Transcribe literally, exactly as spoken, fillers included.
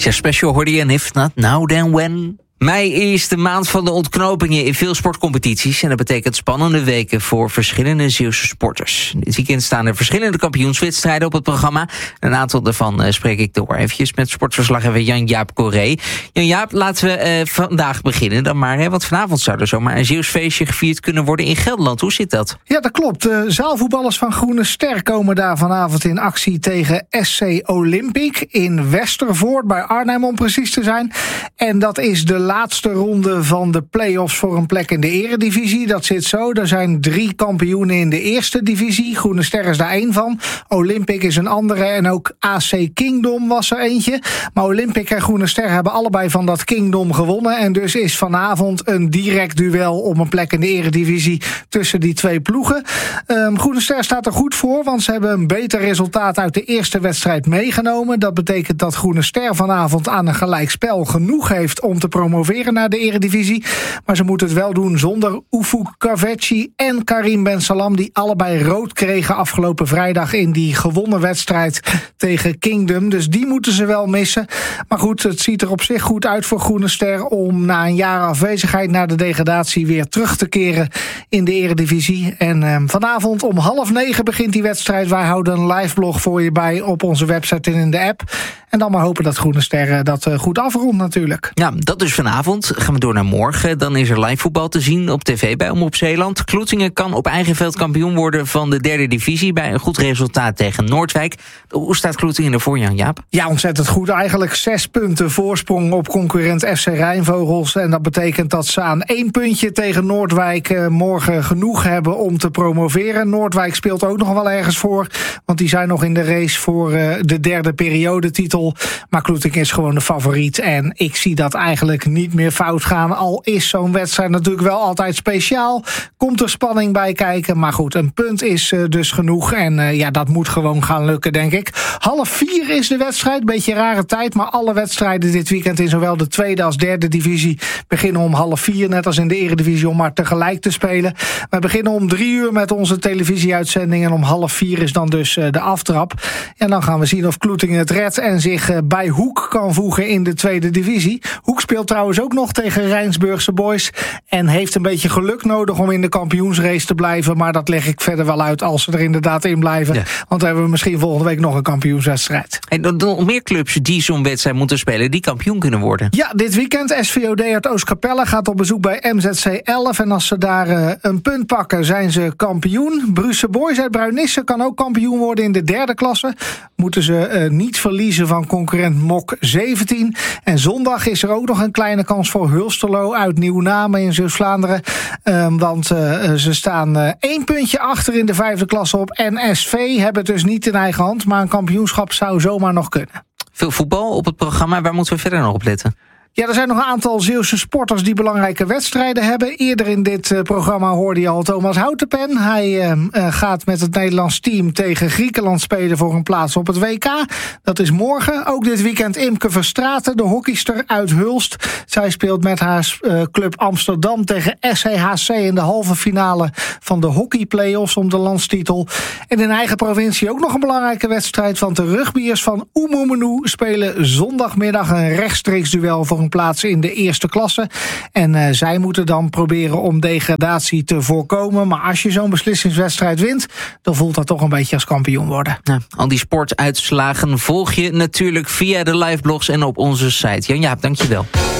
Ja, special hoorde je en if not now then when. Mei is de maand van de ontknopingen in veel sportcompetities. En dat betekent spannende weken voor verschillende Zeeuwse sporters. Dit weekend staan er verschillende kampioenswedstrijden op het programma. Een aantal daarvan uh, spreek ik door eventjes met sportverslaggever Jan-Jaap Corré. Jan-Jaap, laten we uh, vandaag beginnen dan maar. Hè, want vanavond zou er zomaar een Zeeuws feestje gevierd kunnen worden in Gelderland. Hoe zit dat? Ja, dat klopt. De zaalvoetballers van Groene Ster komen daar vanavond in actie tegen S C Olympic in Westervoort, bij Arnhem om precies te zijn. En dat is de laatste ronde van de play-offs voor een plek in de eredivisie. Dat zit zo. Er zijn drie kampioenen in de eerste divisie. Groene Ster is daar één van. Olympic is een andere en ook A C Kingdom was er eentje. Maar Olympic en Groene Ster hebben allebei van dat Kingdom gewonnen. En dus is vanavond een direct duel om een plek in de eredivisie tussen die twee ploegen. Um, Groene Ster staat er goed voor, want ze hebben een beter resultaat uit de eerste wedstrijd meegenomen. Dat betekent dat Groene Ster vanavond aan een gelijkspel genoeg heeft om te promoveren naar de eredivisie. Maar ze moeten het wel doen zonder Ufuk Kaveci en Karim Ben Salam, die allebei rood kregen afgelopen vrijdag in die gewonnen wedstrijd tegen Kingdom. Dus die moeten ze wel missen. Maar goed, het ziet er op zich goed uit voor Groene Ster om na een jaar afwezigheid naar de degradatie weer terug te keren in de eredivisie. En eh, vanavond om half negen begint die wedstrijd. Wij houden een live blog voor je bij op onze website en in de app. En dan maar hopen dat Groene Ster dat uh, goed afrondt natuurlijk. Ja, dat is vanavond. Gaan we door naar morgen. Dan is er live voetbal te zien op tv bij Omroep Zeeland. Kloetingen kan op eigen veld kampioen worden van de derde divisie bij een goed resultaat tegen Noordwijk. Hoe staat Kloetingen ervoor, Jan-Jaap? Ja, ontzettend goed. Eigenlijk zes punten voorsprong op concurrent F C Rijnvogels. En dat betekent dat ze aan één puntje tegen Noordwijk uh, morgen genoeg hebben om te promoveren. Noordwijk speelt ook nog wel ergens voor, want die zijn nog in de race voor uh, de derde periodetitel. Maar Kloetingen is gewoon de favoriet en ik zie dat eigenlijk niet meer fout gaan. Al is zo'n wedstrijd natuurlijk wel altijd speciaal. Komt er spanning bij kijken. Maar goed, een punt is uh, dus genoeg. En uh, ja, dat moet gewoon gaan lukken, denk ik. Half vier is de wedstrijd. Beetje rare tijd. Maar alle wedstrijden dit weekend in zowel de tweede als derde divisie beginnen om half vier. Net als in de eredivisie om maar tegelijk te spelen. We beginnen om drie uur met onze televisieuitzending. En om half vier is dan dus uh, de aftrap. En dan gaan we zien of Kloetingen het redt en zich uh, bij Hoek kan voegen in de tweede divisie. Hoek speelt trouwens ook nog tegen Rijnsburgse Boys en heeft een beetje geluk nodig om in de kampioensrace te blijven, maar dat leg ik verder wel uit als ze er inderdaad in blijven. Ja. Want dan hebben we misschien volgende week nog een kampioenswedstrijd. En dan nog meer clubs die zo'n wedstrijd moeten spelen, die kampioen kunnen worden. Ja, dit weekend S V O D uit Oostkapelle gaat op bezoek bij M Z C elf en als ze daar uh, een punt pakken, zijn ze kampioen. Brusse Boys uit Bruinisse kan ook kampioen worden in de derde klasse. Moeten ze uh, niet verliezen van concurrent M O K zeventien. En zondag is er ook nog een kleine kans voor Hulsterlo uit Nieuw-Namen in Zeeuws-Vlaanderen. Um, want uh, ze staan uh, één puntje achter in de vijfde klasse op. En S V hebben het dus niet in eigen hand, maar een kampioenschap zou zomaar nog kunnen. Veel voetbal op het programma. Waar moeten we verder nog op letten? Ja, er zijn nog een aantal Zeeuwse sporters die belangrijke wedstrijden hebben. Eerder in dit uh, programma hoorde je al Thomas Houtenpen. Hij uh, uh, gaat met het Nederlands team tegen Griekenland spelen voor een plaats op het W K. Dat is morgen. Ook dit weekend Imke Verstraeten, de hockeyster uit Hulst. Zij speelt met haar uh, club Amsterdam tegen S C H C in de halve finale van de hockeyplayoffs om de landstitel. En in eigen provincie ook nog een belangrijke wedstrijd, want de rugbyers van Oemoemenu spelen zondagmiddag een rechtstreeks duel voor een plaats in de eerste klasse. En uh, zij moeten dan proberen om degradatie te voorkomen. Maar als je zo'n beslissingswedstrijd wint, dan voelt dat toch een beetje als kampioen worden. Nou, al die sportuitslagen volg je natuurlijk via de liveblogs en op onze site. Jan-Jaap, dankjewel.